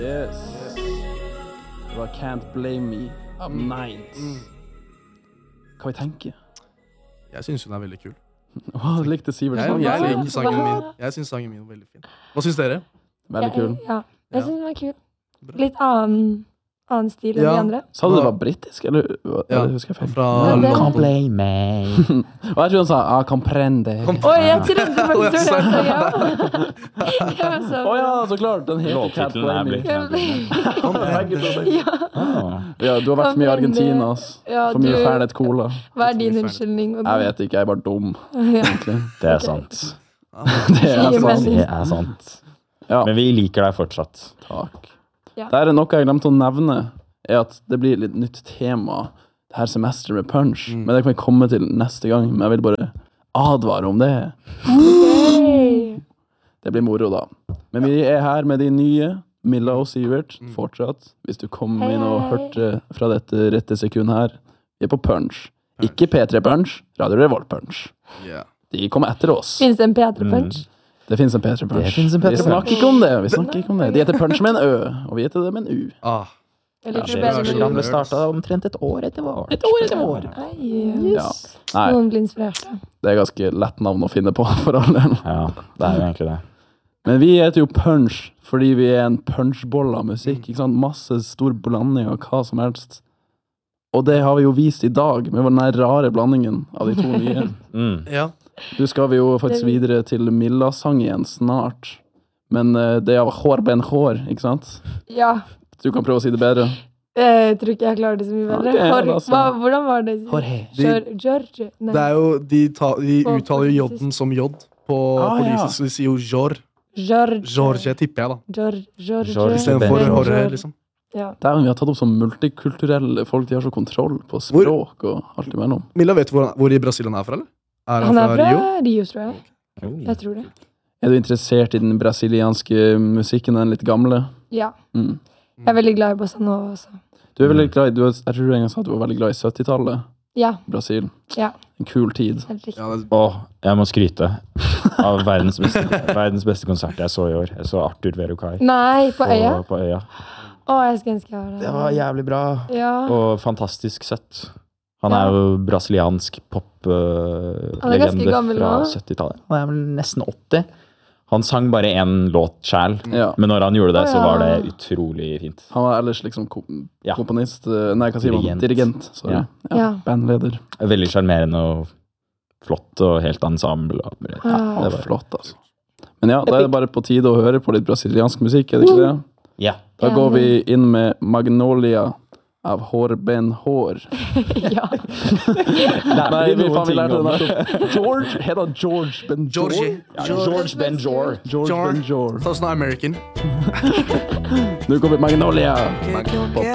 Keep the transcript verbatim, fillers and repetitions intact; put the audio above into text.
Yes. Det var Can't Blame Me av Nines. Hva vi tenker? Jeg synes hun er veldig kul. Åh, du likte Sivert Jeg, sang. jeg liker sangen min. Jeg synes sangen min var veldig fin. Hva synes dere? Veldig kul. Ja, jeg synes den var kul. Bra. Litt annen, annen stil enn Ja. de andre. Sa du det var britisk, eller, eller Ja, husker jeg feil? fra Men det- London. blame me. Og jeg tror han sa, ah, comprende. Oi, jeg trodde faktisk Å, jeg det sa- var ja. Jeg var så Åja, så klart, den heter Can't Låttitlen er Blame blitt Me. Can't Blame Me. Ja, Ah. Ja, du har vært for mye i Argentina, ass. Ja, For mye du- Fernet Cola. hva er din unnskyldning? Jeg vet ikke, jeg er bare dum, Ja. egentlig. Det er sant. Det er Gi meg sant. litt. Det er sant. Ja, Men vi liker deg fortsatt. takk. Ja. Det er noe jeg glemte å nevne, er at det blir litt nytt tema det her semesteret med punch. Mm. Men det kan vi komme til neste gang, men jeg vil bare advare om det. Hey. Det blir moro da. Men vi er her med de nye, Milla og Sivert, Mm. fortsatt. Hvis du kom Hei, inn og hei. hørte fra dette rette sekund her. Vi er på punch. Ikke P tre Punch, Radio Revolt Punch. Yeah. De kommer etter oss. Finnes det en P tre Punch? Det finnes en P tre Punch. Det finnes en P tre Vi snakker ikke om det. Vi snakker ikke om det. De heter Punch med en Ø, og vi heter det med en U. Ah, Jeg Ja, liker det det bedre med programmet lyd. startet omtrent et år etter vår. Et år etter vår. Hei. Ja. Nei, Noen blir inspirert. det er ganske lett navn å finne på for all del. Ja, det er jo egentlig det. Men vi heter jo Punch fordi vi er en punchboll av musikk. Ikke sant? Masse stor blanding av hva som helst. Og det har vi jo vist i dag, med den der rare blandingen av de to nye. Mm. ja. Du skal vi jo faktisk videre til Milla-sang igjen snart. Men eh, det er av hår ben hår, ikke sant? Ja. Du kan prøve å si det bedre. Jeg tror ikke jeg klarer det så mye bedre. Ok, Jorge- da så. Hva, hvordan var det? Jorge. Jor- George? Nei. Det er jo, de, ta, de På uttaler jo portugisisk. J-en som J på Ah, ja. portugisisk, så de sier jo Jor. George. Jorge, tipper jeg da. George. George. George. Istedenfor George. Jorge, liksom. Ja. Dæven, vi har tatt opp som multikulturelle folk. De har så kontroll på språk og alt imellom. Milla, vet du hvor, hvor i Brasil han er fra, eller? Er han, Han er fra, fra Rio? Rio, tror jeg. Oi. Jeg tror det. Er du interessert i den brasilianske musikken, den litt gamle? Ja. Mm. Jeg er veldig glad i bossa nova også. Du er veldig glad i, du, er- jeg tror du en gang sa at du var veldig glad i syttitallet. Ja. Brasil. Ja. En kul tid. Helt riktig. Ja, det, Åh, jeg må skryte av verdens beste, verdens beste konsert jeg så i år. Jeg så Arthur Verocai Nei, på øya? på øya. Å, jeg skulle ønske jeg var der. Det var jævlig bra, Ja. og fantastisk søtt. Han Ja. er jo brasiliansk pop-legende Han er ganske gammel fra nå. syttitallet. Han er vel nesten åtti. Han sang bare én låt sjæl, Ja. men når han gjorde det, Å, så ja. var det utrolig fint. Han var ellers liksom kom, Ja. komponist eh, Nei, hva sier man? Dirigent. Dirigent. Sorry. Ja. Ja. Ja. Bandleder. Veldig sjarmerende og flott og helt ensemble. og- Ja, Ah. Det det var var, flott, altså. Men ja, da er det bare på tide å høre på litt brasiliansk musikk, er det ikke det? ja. Da Ja, går men- vi inn med Magnolia av Hår Ben Hår. ja. Nei, vi faen vi lærte det nettopp. George, heter han George Ben Georgie. Ja, George Ben Jor. George George. Ben Jor. Ta sånn American. Nå kommer Magnolia. Mag-